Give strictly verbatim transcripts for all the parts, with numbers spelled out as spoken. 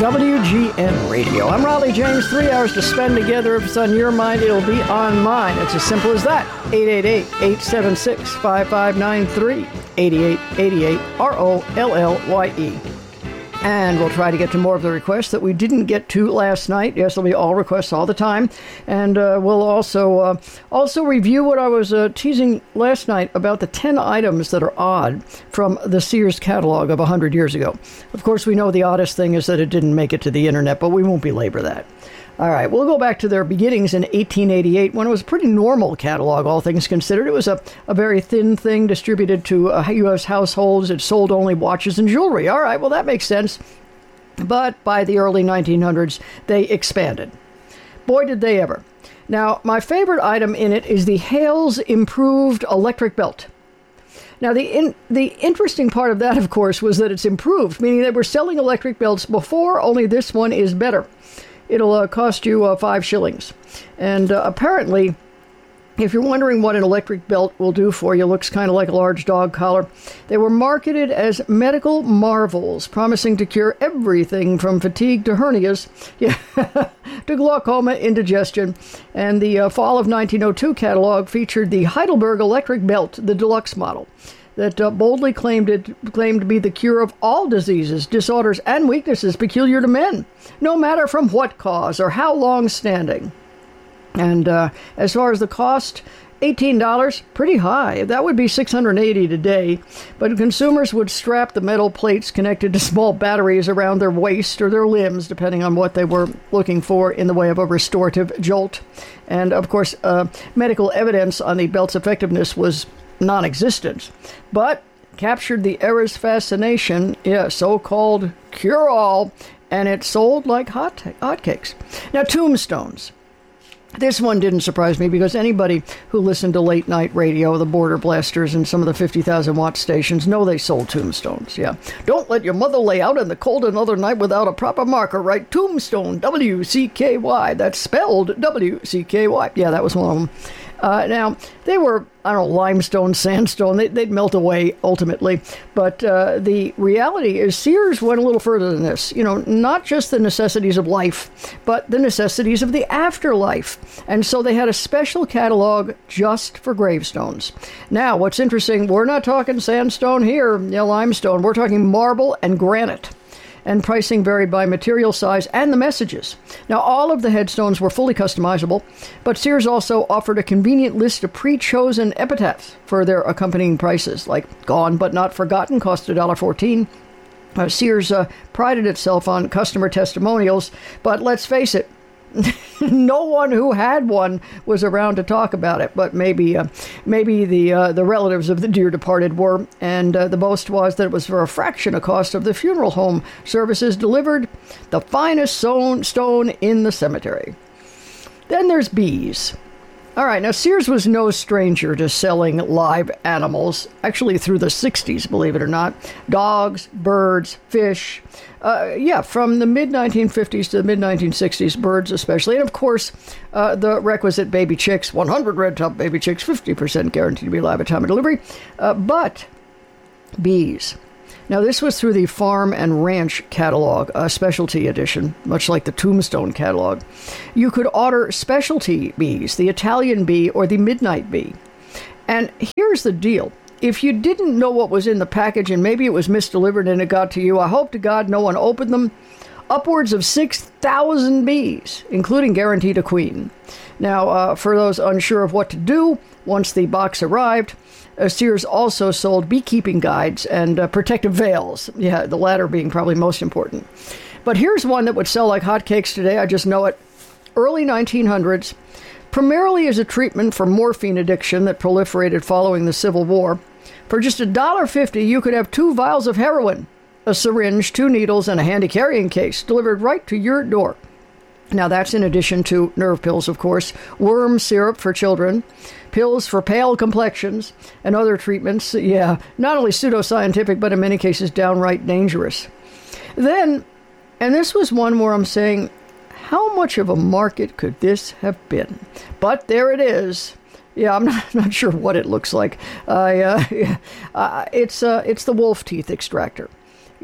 W G N Radio. I'm Raleigh James. Three hours to spend together. If it's on your mind, it'll be on mine. It's as simple as that. eight eight eight, eight seven six, five five nine three. eighty-eight eighty-eight, R O L L Y E. And we'll try to get to more of the requests that we didn't get to last night. Yes, there'll be all requests all the time. And uh, we'll also uh, also review what I was uh, teasing last night about the ten items that are odd from the Sears catalog of one hundred years ago. Of course, we know the oddest thing is that it didn't make it to the internet, but we won't belabor that. All right, we'll go back to their beginnings in eighteen eighty-eight when it was a pretty normal catalog, all things considered. It was a, a very thin thing distributed to uh, U S households. It sold only watches and jewelry. All right, well, that makes sense. But by the early nineteen hundreds, they expanded. Boy, did they ever. Now, my favorite item in it is the Hales Improved Electric Belt. Now, the in, the interesting part of that, of course, was that it's improved, meaning they were selling electric belts before, only this one is better. It'll uh, cost you uh, five shillings. And uh, apparently, if you're wondering what an electric belt will do for you, looks kind of like a large dog collar. They were marketed as medical marvels, promising to cure everything from fatigue to hernias, yeah, to glaucoma, indigestion. And the uh, fall of nineteen oh two catalog featured the Heidelberg electric belt, the deluxe model, that uh, boldly claimed it claimed to be the cure of all diseases, disorders, and weaknesses peculiar to men, no matter from what cause or how long standing. And uh, as far as the cost, eighteen dollars, pretty high. That would be six hundred eighty dollars today. But consumers would strap the metal plates connected to small batteries around their waist or their limbs, depending on what they were looking for in the way of a restorative jolt. And, of course, uh, medical evidence on the belt's effectiveness was non-existent, but captured the era's fascination, yeah, so-called cure-all, and it sold like hot hotcakes. Now, tombstones. This one didn't surprise me because anybody who listened to late-night radio, the Border Blasters, and some of the fifty thousand watt stations know they sold tombstones, yeah. Don't let your mother lay out in the cold another night without a proper marker. Write Tombstone, W C K Y. That's spelled W C K Y. Yeah, that was one of them. Uh, now, they were, I don't know, limestone, sandstone. They, they'd melt away ultimately. But uh, the reality is Sears went a little further than this. You know, not just the necessities of life, but the necessities of the afterlife. And so they had a special catalog just for gravestones. Now, what's interesting, we're not talking sandstone here, yeah, limestone. We're talking marble and granite. And pricing varied by material size and the messages. Now, all of the headstones were fully customizable, but Sears also offered a convenient list of pre-chosen epitaphs for their accompanying prices, like Gone But Not Forgotten cost one dollar fourteen. Uh, Sears uh, prided itself on customer testimonials, but let's face it, no one who had one was around to talk about it, but maybe uh, maybe the uh, the relatives of the dear departed were, and uh, the boast was that it was for a fraction of cost of the funeral home services delivered, the finest stone, stone in the cemetery. Then there's bees. All right, now Sears was no stranger to selling live animals, actually through the sixties, believe it or not. Dogs, birds, fish. Uh, yeah, from the mid nineteen fifties to the mid nineteen sixties, birds especially. And, of course, uh, the requisite baby chicks, one hundred red-top baby chicks, fifty percent guaranteed to be alive at time of delivery. Uh, but bees. Now, this was through the Farm and Ranch catalog, a specialty edition, much like the Tombstone catalog. You could order specialty bees, the Italian bee or the midnight bee. And here's the deal. If you didn't know what was in the package and maybe it was misdelivered and it got to you, I hope to God no one opened them. Upwards of six thousand bees, including guaranteed a queen. Now, uh, for those unsure of what to do, once the box arrived, uh, Sears also sold beekeeping guides and uh, protective veils. Yeah, the latter being probably most important. But here's one that would sell like hotcakes today. I just know it. Early nineteen hundreds, primarily as a treatment for morphine addiction that proliferated following the Civil War. For just one dollar fifty, you could have two vials of heroin, a syringe, two needles, and a handy carrying case delivered right to your door. Now, that's in addition to nerve pills, of course, worm syrup for children, pills for pale complexions, and other treatments, yeah, not only pseudoscientific, but in many cases downright dangerous. Then, and this was one where I'm saying, how much of a market could this have been? But there it is. Yeah, I'm not, not sure what it looks like. Uh, uh, yeah, uh, it's uh, it's the wolf teeth extractor. Yeah,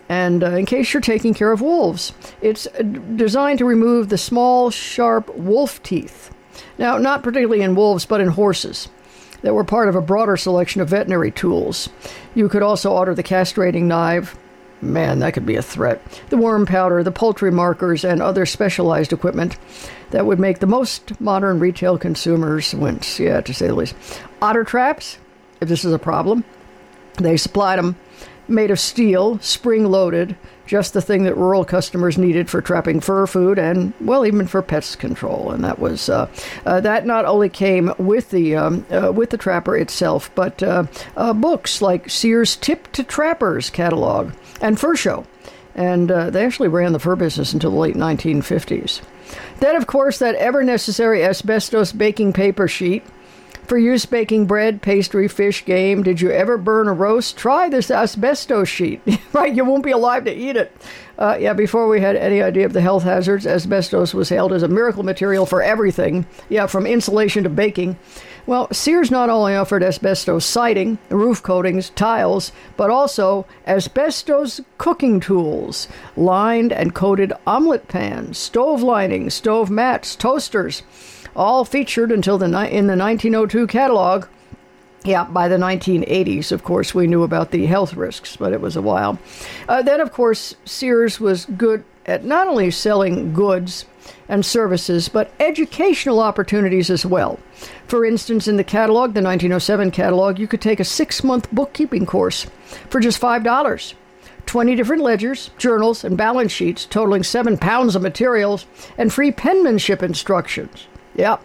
And uh, in case you're taking care of wolves, it's designed to remove the small, sharp wolf teeth. Now, not particularly in wolves, but in horses, that were part of a broader selection of veterinary tools. You could also order the castrating knife. Man, that could be a threat. The worm powder, the poultry markers, and other specialized equipment that would make the most modern retail consumers wince, yeah, to say the least. Otter traps, if this is a problem, they supplied them made of steel, spring-loaded, just the thing that rural customers needed for trapping fur food and, well, even for pest control. And that was uh, uh, that not only came with the um, uh, with the trapper itself, but uh, uh, books like Sears' Tip to Trappers catalog and Fur Show. And uh, they actually ran the fur business until the late nineteen fifties. Then, of course, that ever-necessary asbestos baking paper sheet for use baking bread, pastry, fish, game. Did you ever burn a roast? Try this asbestos sheet. Right, you won't be alive to eat it. Uh, yeah, before we had any idea of the health hazards, asbestos was hailed as a miracle material for everything. Yeah, from insulation to baking. Well, Sears not only offered asbestos siding, roof coatings, tiles, but also asbestos cooking tools, lined and coated omelet pans, stove linings, stove mats, toasters, all featured until the ni- in the nineteen oh two catalog. Yeah, by the nineteen eighties, of course, we knew about the health risks, but it was a while. Uh, then, of course, Sears was good at not only selling goods and services, but educational opportunities as well. For instance, in the catalog, the nineteen oh seven catalog, you could take a six-month bookkeeping course for just five dollars. twenty different ledgers, journals, and balance sheets totaling seven pounds of materials, and free penmanship instructions. Yep.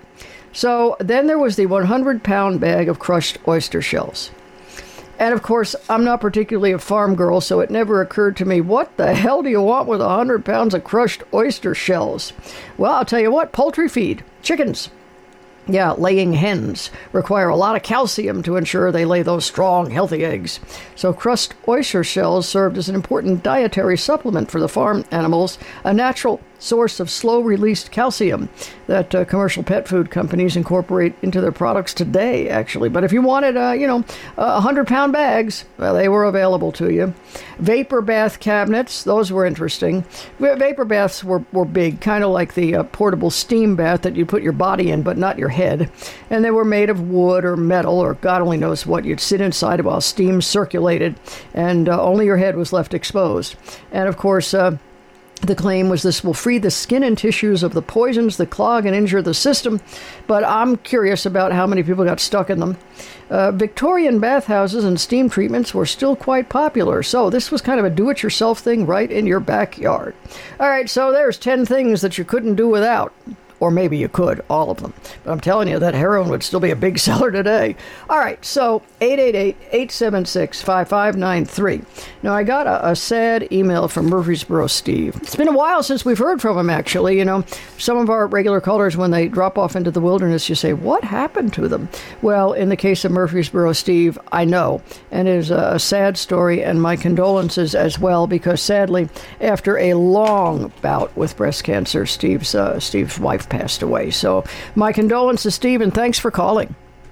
So then there was the one hundred pound bag of crushed oyster shells. And of course, I'm not particularly a farm girl, so it never occurred to me, what the hell do you want with one hundred pounds of crushed oyster shells? Well, I'll tell you what, poultry feed, chickens. Yeah, laying hens require a lot of calcium to ensure they lay those strong, healthy eggs. So crushed oyster shells served as an important dietary supplement for the farm animals, a natural source of slow-released calcium that uh, commercial pet food companies incorporate into their products today, actually. But if you wanted, uh, you know, uh, one hundred pound bags, well, they were available to you. Vapor bath cabinets, those were interesting. Vapor baths were, were big, kind of like the uh, portable steam bath that you put your body in, but not your head. And they were made of wood or metal, or God only knows what. You'd sit inside while steam circulated, and uh, only your head was left exposed. And, of course, uh, the claim was this will free the skin and tissues of the poisons that clog and injure the system, but I'm curious about how many people got stuck in them. Uh, Victorian bathhouses and steam treatments were still quite popular, so this was kind of a do-it-yourself thing right in your backyard. All right, so there's ten things that you couldn't do without. Or maybe you could, all of them. But I'm telling you, that heroin would still be a big seller today. All right, so eight eight eight, eight seven six, five five nine three. Now, I got a, a sad email from Murfreesboro Steve. It's been a while since we've heard from him, actually. You know, some of our regular callers, when they drop off into the wilderness, you say, what happened to them? Well, in the case of Murfreesboro Steve, I know. And it is a, a sad story, and my condolences as well, because sadly, after a long bout with breast cancer, Steve's, uh, Steve's wife passed away. So my condolences, Steve, and thanks for calling.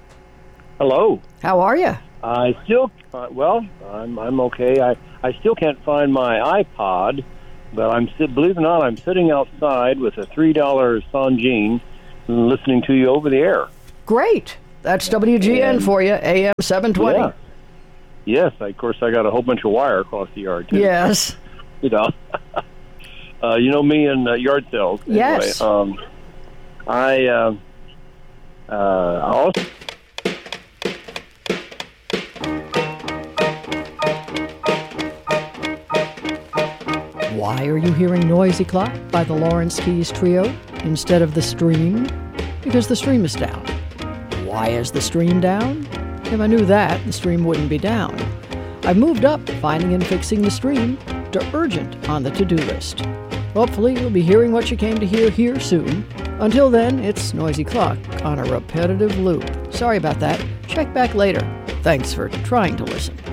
Hello. How are you? I still, uh, well, I'm I'm okay. I, I still can't find my iPod, but I'm believe it or not, I'm sitting outside with a three dollar Sangean listening to you over the air. Great. That's W G N and, for you, A M seven twenty. Yeah. Yes, of course, I got a whole bunch of wire across the yard, too. Yes. You know, uh, you know me and uh, yard sales. Anyway. Yes. Um, I uh, uh, also... Why are you hearing Noisy Clock by the Lawrence Keys Trio instead of the Stream? Because the Stream is down. Why is the Stream down? If I knew that, the Stream wouldn't be down. I've moved up finding and fixing the Stream to urgent on the to-do list. Hopefully you'll be hearing what you came to hear here soon. Until then, it's Noisy Clock on a repetitive loop. Sorry about that. Check back later. Thanks for trying to listen.